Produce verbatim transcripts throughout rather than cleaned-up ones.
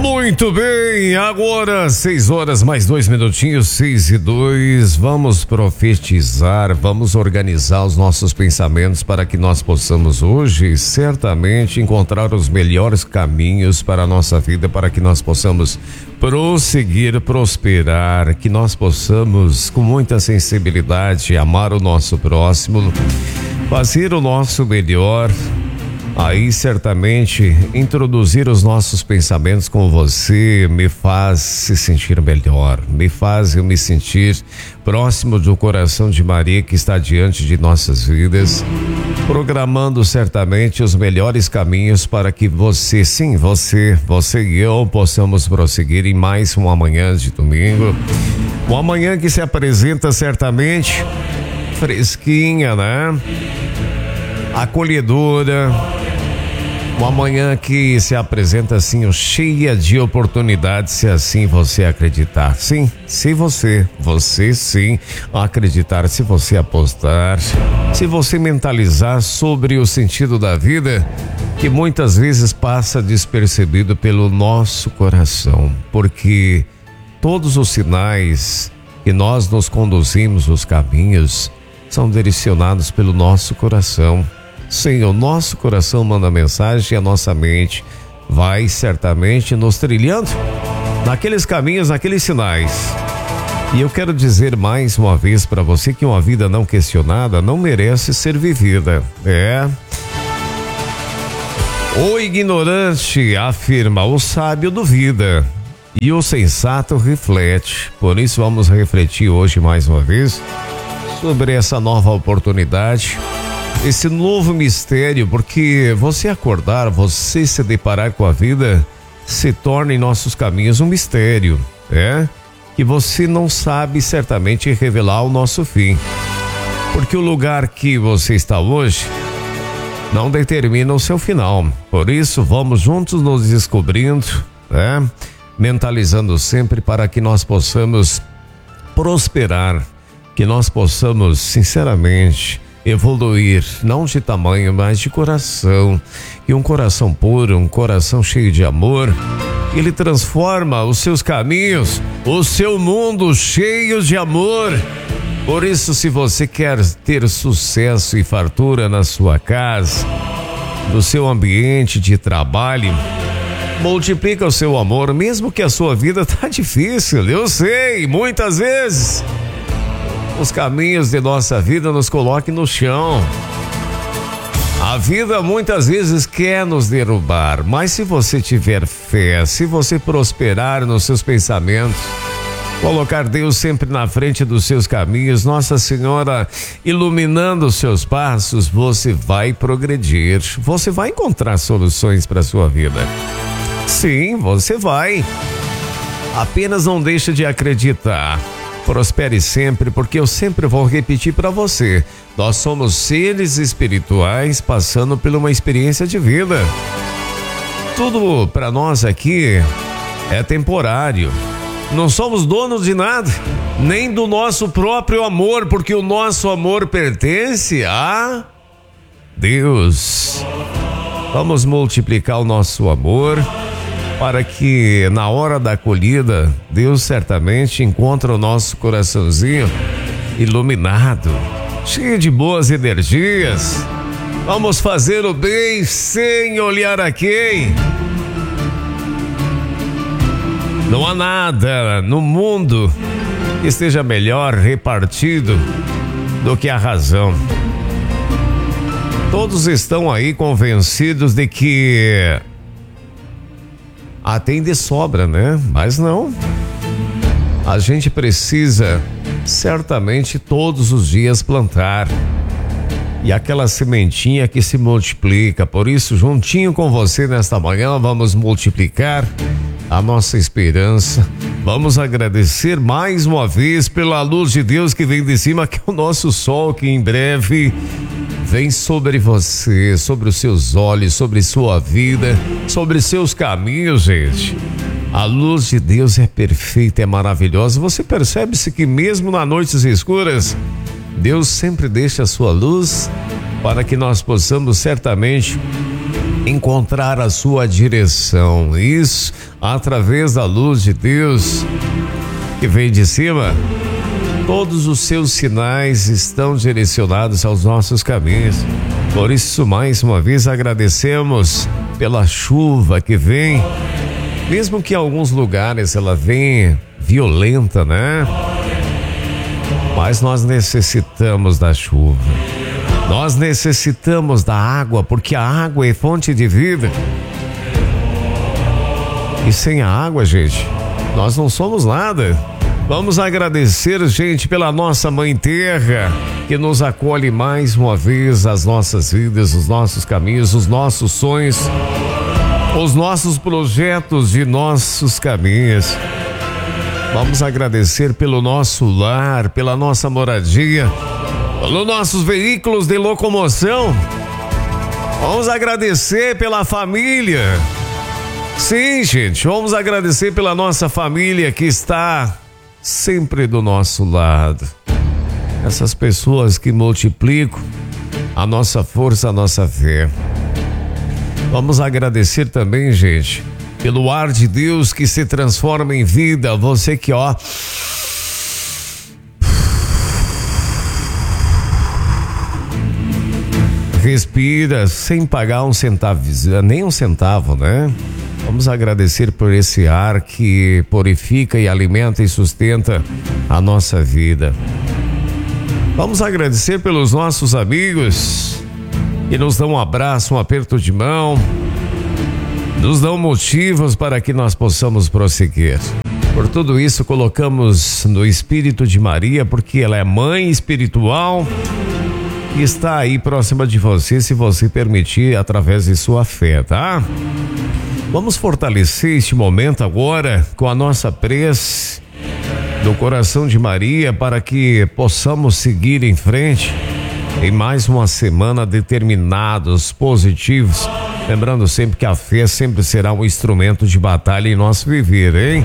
Muito bem, agora seis horas mais dois minutinhos, seis e dois. Vamos profetizar, vamos organizar os nossos pensamentos para que nós possamos hoje certamente encontrar os melhores caminhos para a nossa vida, para que nós possamos prosseguir, prosperar, que nós possamos com muita sensibilidade amar o nosso próximo, fazer o nosso melhor. Aí certamente introduzir os nossos pensamentos com você me faz se sentir melhor, me faz eu me sentir próximo do coração de Maria que está diante de nossas vidas, programando certamente os melhores caminhos para que você, sim, você, você e eu possamos prosseguir em mais uma manhã de domingo, uma manhã que se apresenta certamente fresquinha, né? Acolhedora. Uma manhã que se apresenta assim, cheia de oportunidades, se assim você acreditar. Sim, se você, você sim, acreditar, se você apostar, se você mentalizar sobre o sentido da vida, que muitas vezes passa despercebido pelo nosso coração, porque todos os sinais que nós nos conduzimos, os caminhos, são direcionados pelo nosso coração. Sim, o nosso coração manda mensagem e a nossa mente vai certamente nos trilhando naqueles caminhos, naqueles sinais. E eu quero dizer mais uma vez para você que uma vida não questionada não merece ser vivida. É. O ignorante afirma, o sábio duvida e o sensato reflete. Por isso vamos refletir hoje mais uma vez sobre essa nova oportunidade, esse novo mistério, porque você acordar, você se deparar com a vida, se torna em nossos caminhos um mistério, é? Que você não sabe certamente revelar o nosso fim. Porque o lugar que você está hoje não determina o seu final. Por isso, vamos juntos nos descobrindo, é? Mentalizando sempre para que nós possamos prosperar, que nós possamos, sinceramente, evoluir, não de tamanho, mas de coração. E um coração puro, um coração cheio de amor, ele transforma os seus caminhos, o seu mundo cheio de amor. Por isso, se você quer ter sucesso e fartura na sua casa, no seu ambiente de trabalho, multiplica o seu amor, mesmo que a sua vida tá difícil, eu sei, muitas vezes os caminhos de nossa vida nos coloquem no chão. A vida muitas vezes quer nos derrubar, mas se você tiver fé, se você prosperar nos seus pensamentos, colocar Deus sempre na frente dos seus caminhos, Nossa Senhora iluminando os seus passos, você vai progredir, você vai encontrar soluções para a sua vida. Sim, você vai. Apenas não deixe de acreditar. Prospere sempre, porque eu sempre vou repetir para você. Nós somos seres espirituais passando por uma experiência de vida. Tudo para nós aqui é temporário. Não somos donos de nada, nem do nosso próprio amor, porque o nosso amor pertence a Deus. Vamos multiplicar o nosso amor, para que na hora da acolhida, Deus certamente encontre o nosso coraçãozinho iluminado, cheio de boas energias. Vamos fazer o bem sem olhar a quem. Não há nada no mundo que esteja melhor repartido do que a razão. Todos estão aí convencidos de que ah, tem de sobra, né? Mas não. A gente precisa certamente todos os dias plantar. E aquela sementinha que se multiplica. Por isso, juntinho com você nesta manhã, vamos multiplicar a nossa esperança. Vamos agradecer mais uma vez pela luz de Deus que vem de cima, que é o nosso sol, que em breve vem sobre você, sobre os seus olhos, sobre sua vida, sobre seus caminhos, gente. A luz de Deus é perfeita, é maravilhosa. Você percebe-se que mesmo nas noites escuras, Deus sempre deixa a sua luz para que nós possamos certamente encontrar a sua direção. Isso através da luz de Deus que vem de cima. Todos os seus sinais estão direcionados aos nossos caminhos. Por isso, mais uma vez, agradecemos pela chuva que vem, mesmo que em alguns lugares ela venha violenta, né? Mas nós necessitamos da chuva. Nós necessitamos da água, porque a água é fonte de vida. E sem a água, gente, nós não somos nada. Vamos agradecer, gente, pela nossa Mãe Terra, que nos acolhe mais uma vez as nossas vidas, os nossos caminhos, os nossos sonhos, os nossos projetos de nossos caminhos. Vamos agradecer pelo nosso lar, pela nossa moradia, pelos nossos veículos de locomoção. Vamos agradecer pela família. Sim, gente, vamos agradecer pela nossa família que está sempre do nosso lado. Essas pessoas que multiplicam a nossa força, a nossa fé. Vamos agradecer também, gente, pelo ar de Deus que se transforma em vida. Você que, ó, respira sem pagar um centavo, nem um centavo, né? Vamos agradecer por esse ar que purifica e alimenta e sustenta a nossa vida. Vamos agradecer pelos nossos amigos que nos dão um abraço, um aperto de mão, nos dão motivos para que nós possamos prosseguir. Por tudo isso, colocamos no Espírito de Maria, porque ela é mãe espiritual e está aí próxima de você, se você permitir, através de sua fé, tá? Vamos fortalecer este momento agora com a nossa prece do coração de Maria para que possamos seguir em frente em mais uma semana determinados, positivos. Lembrando sempre que a fé sempre será um instrumento de batalha em nosso viver, hein?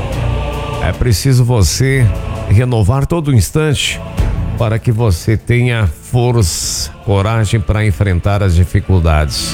É preciso você renovar todo instante para que você tenha força, coragem para enfrentar as dificuldades.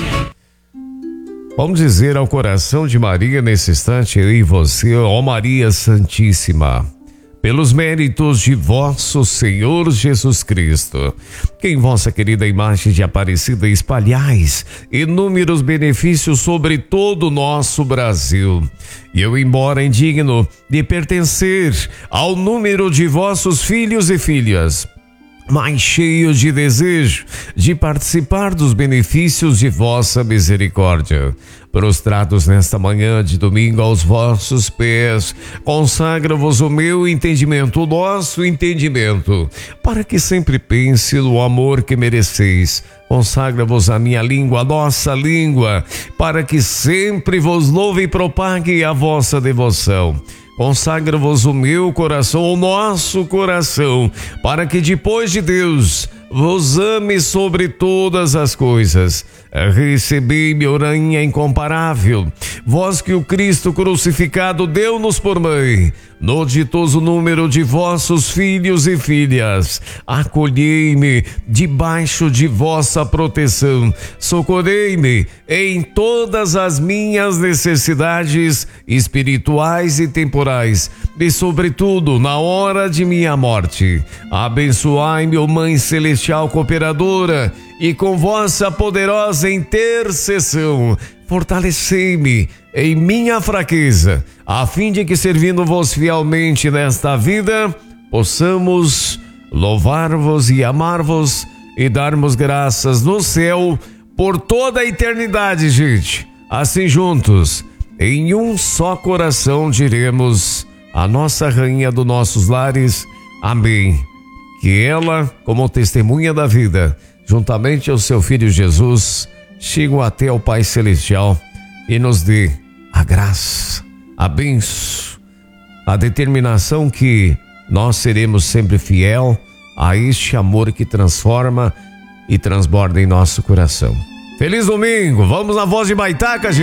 Vamos dizer ao coração de Maria nesse instante, eu e você, ó Maria Santíssima, pelos méritos de vosso Senhor Jesus Cristo, que em vossa querida imagem de Aparecida espalhais inúmeros benefícios sobre todo o nosso Brasil. E eu, embora indigno de pertencer ao número de vossos filhos e filhas, mas cheio de desejo de participar dos benefícios de vossa misericórdia, prostrados nesta manhã de domingo aos vossos pés, consagra-vos o meu entendimento, o nosso entendimento, para que sempre pense no amor que mereceis. Consagra-vos a minha língua, a nossa língua, para que sempre vos louve e propague a vossa devoção. Consagra-vos o meu coração, o nosso coração, para que depois de Deus vos ame sobre todas as coisas. Recebei-me, rainha incomparável, vós que o Cristo crucificado deu-nos por mãe, no ditoso número de vossos filhos e filhas, acolhei-me debaixo de vossa proteção, socorrei-me em todas as minhas necessidades espirituais e temporais, e sobretudo na hora de minha morte. Abençoai-me, ó Mãe Celestial Cooperadora, e com vossa poderosa intercessão, fortalecei-me em minha fraqueza, a fim de que, servindo-vos fielmente nesta vida, possamos louvar-vos e amar-vos e darmos graças no céu por toda a eternidade, gente. Assim juntos, em um só coração, diremos a nossa rainha dos nossos lares, amém. Que ela, como testemunha da vida, juntamente ao seu Filho Jesus, chegam até o Pai Celestial e nos dê a graça, a bênção, a determinação que nós seremos sempre fiel a este amor que transforma e transborda em nosso coração. Feliz domingo! Vamos na voz de Baitaca, gente!